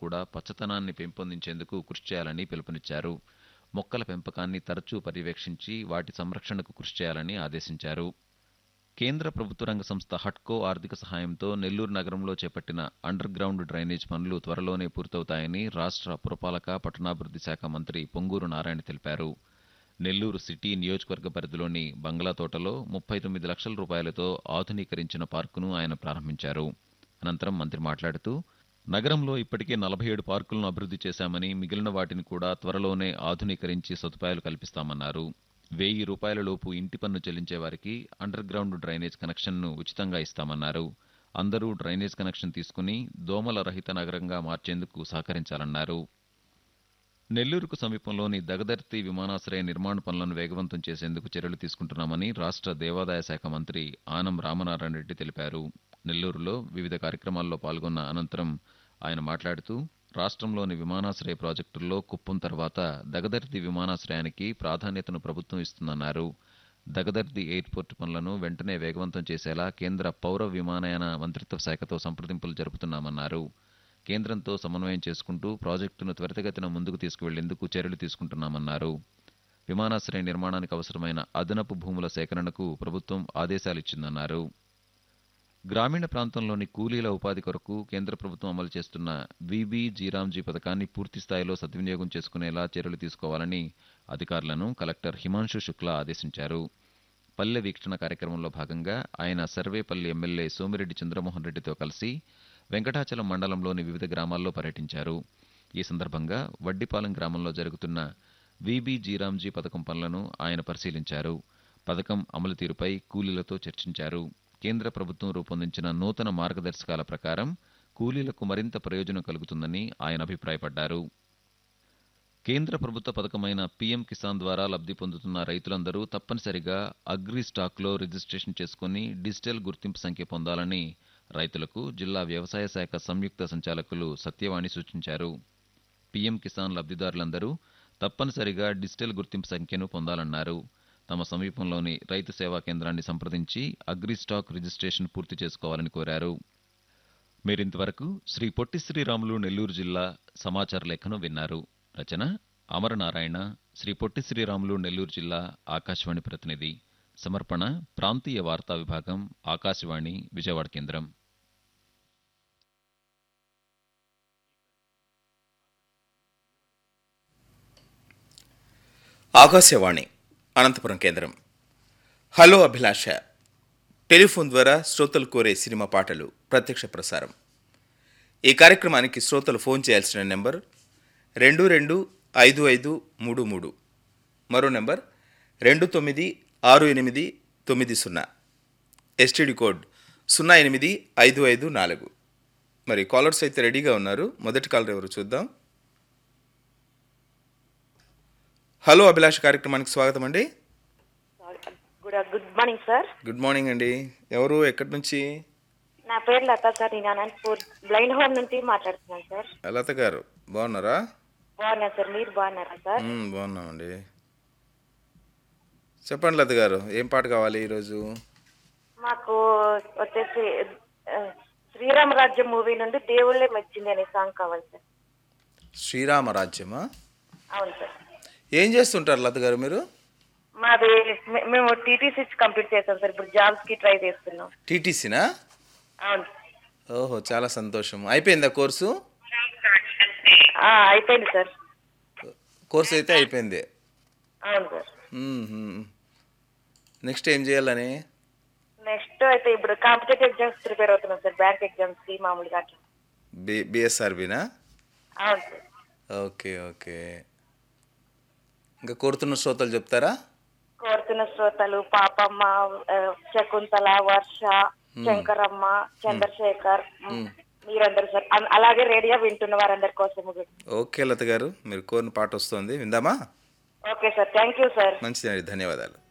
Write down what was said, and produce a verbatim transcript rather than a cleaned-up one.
కూడా పచ్చదనాన్ని పెంపొందించేందుకు కృషి చేయాలని పిలుపునిచ్చారు. మొక్కల పెంపకాన్ని తరచూ పర్యవేక్షించి వాటి సంరక్షణకు కృషి చేయాలని ఆదేశించారు. కేంద్ర ప్రభుత్వ రంగ సంస్థ హడ్కో ఆర్థిక సహాయంతో నెల్లూరు నగరంలో చేపట్టిన అండర్ గ్రౌండ్ డ్రైనేజ్ పనులు త్వరలోనే పూర్తవుతాయని రాష్ట్ర పురపాలక పట్టణాభివృద్ధి శాఖ మంత్రి పొంగూరు నారాయణ తెలిపారు. నెల్లూరు సిటీ నియోజకవర్గ పరిధిలోని బంగ్లాతోటలో ముప్పై తొమ్మిది లక్షల రూపాయలతో ఆధునీకరించిన పార్కును ఆయన ప్రారంభించారు. అనంతరం మంత్రి మాట్లాడుతూ నగరంలో ఇప్పటికే నలభై ఏడు పార్కులను అభివృద్ధి చేశామని మిగిలిన వాటిని కూడా త్వరలోనే ఆధునీకరించి సదుపాయాలు కల్పిస్తామన్నారు. వెయ్యి రూపాయల లోపు ఇంటి పన్ను చెల్లించే వారికి అండర్ గ్రౌండ్ డ్రైనేజ్ కనెక్షన్ను ఉచితంగా ఇస్తామన్నారు. అందరూ డ్రైనేజ్ కనెక్షన్ తీసుకుని దోమల రహిత నగరంగా మార్చేందుకు సహకరించాలన్నారు. నెల్లూరుకు సమీపంలోని దగదర్తి విమానాశ్రయ నిర్మాణ పనులను వేగవంతం చేసేందుకు చర్యలు తీసుకుంటున్నామని రాష్ట్ర దేవాదాయ శాఖ మంత్రి ఆనం రామనారాయణ రెడ్డి తెలిపారు. నెల్లూరులో వివిధ కార్యక్రమాల్లో పాల్గొన్న అనంతరం ఆయన మాట్లాడుతూ రాష్ట్రంలోని విమానాశ్రయ ప్రాజెక్టుల్లో కుప్పం తర్వాత దగదర్తి విమానాశ్రయానికి ప్రాధాన్యతను ప్రభుత్వం ఇస్తుందన్నారు. దగదర్తి ఎయిర్పోర్టు పనులను వెంటనే వేగవంతం చేసేలా కేంద్ర పౌర విమానయాన మంత్రిత్వ శాఖతో సంప్రదింపులు జరుపుతున్నామన్నారు. కేంద్రంతో సమన్వయం చేసుకుంటూ ప్రాజెక్టును త్వరితగతిన ముందుకు తీసుకువెళ్లేందుకు చర్యలు తీసుకుంటున్నామన్నారు. విమానాశ్రయ నిర్మాణానికి అవసరమైన అదనపు భూముల సేకరణకు ప్రభుత్వం ఆదేశాలిచ్చిందన్నారు. గ్రామీణ ప్రాంతంలోని కూలీల ఉపాధి కొరకు కేంద్ర ప్రభుత్వం అమలు చేస్తున్న వీబీ జీరాంజీ పథకాన్ని పూర్తిస్థాయిలో సద్వినియోగం చేసుకునేలా చర్యలు తీసుకోవాలని అధికారులను కలెక్టర్ హిమాంశు శుక్లా ఆదేశించారు. పల్లె వీక్షణ కార్యక్రమంలో భాగంగా ఆయన సర్వేపల్లి ఎమ్మెల్యే సోమిరెడ్డి చంద్రమోహన్ రెడ్డితో కలిసి వెంకటాచలం మండలంలోని వివిధ గ్రామాల్లో పర్యటించారు. ఈ సందర్భంగా వడ్డిపాలెం గ్రామంలో జరుగుతున్న వీబీ జీరాంజీ పథకం పనులను ఆయన పరిశీలించారు. పథకం అమలు తీరుపై కూలీలతో చర్చించారు. కేంద్ర ప్రభుత్వం రూపొందించిన నూతన మార్గదర్శకాల ప్రకారం కూలీలకు మరింత ప్రయోజనం కలుగుతుందని ఆయన అభిప్రాయపడ్డారు. కేంద్ర ప్రభుత్వ పథకమైన పీఎం కిసాన్ ద్వారా లబ్ధి పొందుతున్న రైతులందరూ తప్పనిసరిగా అగ్రి స్టాక్లో రిజిస్ట్రేషన్ చేసుకుని డిజిటల్ గుర్తింపు సంఖ్య పొందాలని రైతులకు జిల్లా వ్యవసాయ శాఖ సంయుక్త సంచాలకులు సత్యవాణి సూచించారు. పీఎం కిసాన్ లబ్ధిదారులందరూ తప్పనిసరిగా డిజిటల్ గుర్తింపు సంఖ్యను పొందాలన్నారు. తమ సమీపంలోని రైతు సేవా కేంద్రాన్ని సంప్రదించి అగ్రి స్టాక్ రిజిస్ట్రేషన్ పూర్తి చేసుకోవాలని కోరారు. మీరింతవరకు శ్రీ పొట్టి శ్రీరాములు నెల్లూరు జిల్లా సమాచార లేఖను విన్నారు. రచన అమరనారాయణ, శ్రీ పొట్టి శ్రీరాములు నెల్లూరు జిల్లా ఆకాశవాణి ప్రతినిధి. సమర్పణ ప్రాంతీయ వార్తా విభాగం, ఆకాశవాణి విజయవాడ కేంద్రం. ఆకాశవాణి అనంతపురం కేంద్రం. హలో అభిలాష టెలిఫోన్ ద్వారా శ్రోతలు కోరే సినిమా పాటలు ప్రత్యక్ష ప్రసారం. ఈ కార్యక్రమానికి శ్రోతలు ఫోన్ చేయాల్సిన నెంబర్ రెండు రెండు ఐదు ఐదు మూడు మూడు, మరో నెంబర్ రెండు తొమ్మిది ఆరు ఎనిమిది తొమ్మిది సున్నా, ఎస్టీడీ కోడ్ సున్నా ఎనిమిది ఐదు ఐదు నాలుగు. మరి కాలర్స్ అయితే రెడీగా ఉన్నారు. మొదటి కాలర్ ఎవరు చూద్దాం. హలో అభిలాష్ కార్యక్రమానికి స్వాగతం అండి. Good morning sir. Good morning అండి. ఎవరు, ఎక్కడి నుంచి? నా పేరు లత సార్. నేను అనంతపూర్ బ్లైండ్ హోమ్ నుంచి మాట్లాడుతున్నాను సార్. లత గారు బాగున్నారా? బాగున్నా సార్. మీరు బాగున్నారా సార్? బాగున్నామండి. చెప్పండి లత గారు, ఏం పాట కావాలి ఈరోజు? మాకు వచ్చేసి శ్రీరామరాజ్యం మూవీ నుండి దేవుళ్ళే మెచ్చింది అనే సాంగ్ కావాలి సార్. శ్రీరామరాజ్యమా? అవును సార్. ఏం చేస్తుంటారు లత గారు మీరు? మాది మేము టీటీసీ కంప్లీట్ చేస్తాం సార్. ఇప్పుడు జాబ్స్ కి ట్రై చేస్తున్నాం. టీటీసీనా? అవును. ఓహో, చాలా సంతోషం. అయిపోయిందా కోర్సు? అయిపోయింది సార్. కోర్సు అయితే అయిపోయింది. అవును సార్. నెక్స్ట్ ఏం చేయాలని? నెక్స్ట్ అయితే ఇప్పుడు కాంపిటేటివ్ ఎగ్జామ్స్ ప్రిపేర్ అవుతున్నాం సార్. బ్యాంక్ ఎగ్జామ్స్ కి మామూలుగా అట్లా. బి బిఎస్ఆర్బినా? అవును సార్. Okay okay. ఇంకా కోరుతున్న శ్రోతలు చెప్తారా? కోరుతున్న శ్రోతలు పాపమ్మ, శకుంతల, వర్ష, శంకరమ్మ, చంద్రశేఖర్, మీరందరూ సార్. అలాగే రేడియో వింటున్న వారందరి కోసం. ఓకే లత గారు, మీరు కోరిన పాట వస్తుంది, విందామా? Okay sir. Thank you sir. మంచిది, ధన్యవాదాలు.